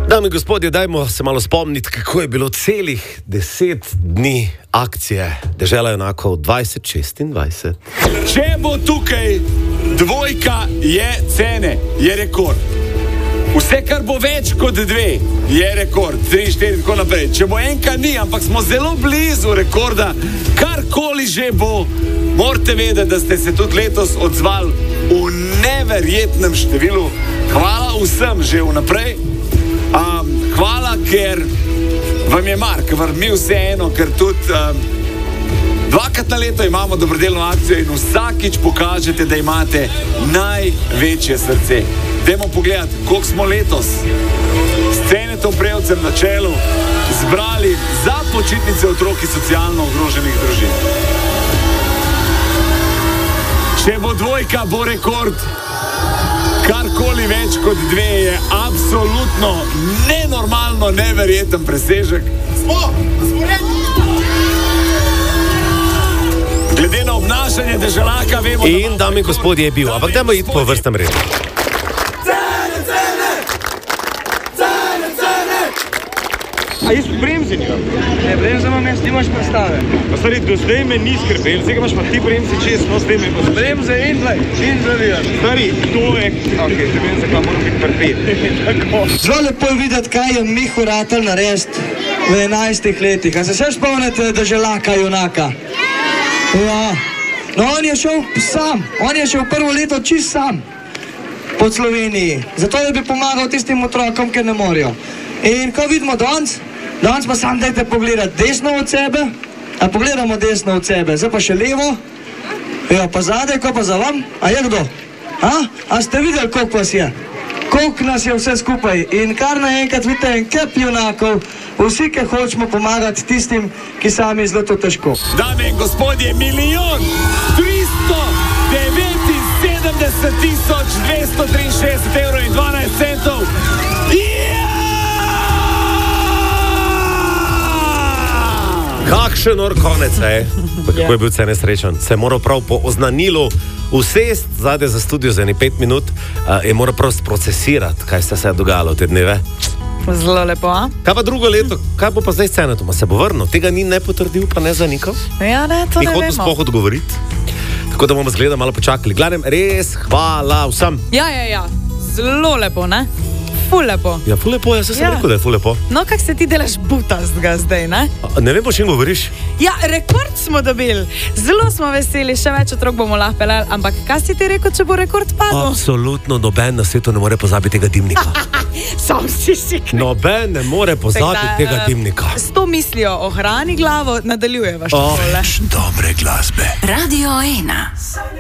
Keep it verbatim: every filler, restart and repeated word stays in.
Dame in gospodje, dajmo se malo spomniti, kako je bilo celih deset dni akcije Dežela junakov dvajset šestindvajset. Če bo tukaj dvojka, je cene, je rekord. Vse, kar bo več kot dve, je rekord. Tri, štiri, tako naprej. Če bo enka, ni, ampak smo zelo blizu rekorda. Karkoli že bo, morate vedeti, da ste se tudi letos odzvali v neverjetnem številu. Hvala vsem že vnaprej. Um, hvala, ker vam je mar, ker vam mi vseeno, ker tudi um, dvakrat na leto imamo dobrodelno akcijo in vsakič pokažete, da imate največje srce. Dajmo pogledati, koliko smo letos s Cenetom Prevcem na čelu zbrali za počitnice otrok iz socialno ogroženih družin. Če bo dvojka, bo rekord. Karkoli več kot dve je absolutno nenormalno, neverjeten presežek. Smo, smo glede na obnašanje deželaka vemo, in da dame in gospodje je bil, ampak dajmo iti po vrstnem redu. Cene, cene! Cene, cene! A jaz v bremzenju? Ne, bremze imam jaz, ti imaš predstave. Pa stari, do zdaj me ni skrbel, zdaj imaš pa ti bremze čez, no zdaj me pa... Bremze in dvaj, in zavijaš. Stari, to je... Ok, zdaj vem, zakaj moram biti prpet. Tako. Zelo lepo je videti, kaj je Mihu ratal narediti v enajstih letih. A se še spomnite Deželaka junaka? Ja. No, on je šel sam, on je šel prvo leto čist sam po Sloveniji, zato da bi pomagal tistim otrokom, ker ne morejo. In ko vidimo danes, danes pa sam dajte pogledati desno od sebe, a pogledamo desno od sebe, zdaj pa še levo, ja, pa zadaj, ko pa za vam, a je kdo? A? A ste videli, koliko vas je? Koliko nas je vse skupaj? In kar naenkrat vidite en kup junakov, vsi, ki hočemo pomagati tistim, ki sami zelo to težko. Dame in gospodje, milijon tristo devetinsedemdeset tisoč dvesto triinšestdeset evrov in dvanajst centov. Kakšen nor konec, ej? Kako je bil Cene srečen? Se je moral prav po oznanilu usest zadaj za studio za eni pet minut, uh, je moral prav sprocesirati, kaj se je dogajalo te dneve. Zelo lepo, a? Kaj pa drugo leto? Kaj bo pa zdaj s Cenetom? Se bo vrnil? Tega ni ne potrdil, pa ne zanikal? Ja, ne, to ni ne hotel vemo. sploh odgovoriti. Tako da bomo zgleda malo počakali. Gledam, res hvala vsem. Ja, ja, ja. Zelo lepo, ne? Ful lepo. Ja, ful lepo, jaz sem Ja. rekel, da je ful lepo. No, kak se ti delaš butastga zdaj, ne? A, ne vem, o čem govoriš. Ja, rekord smo dobili. Zelo smo veseli, še več otrok bomo lahko pelali, ampak kaj si ti rekel, če bo rekord padel? Absolutno noben na svetu ne more pozabiti tega dimnika. Sam si si kriv. Noben ne more pozabiti Tako da, tega eh, dimnika. S to mislijo ohrani glavo, nadaljujeva še Oh. tole. Dobre glasbe. Radio ena.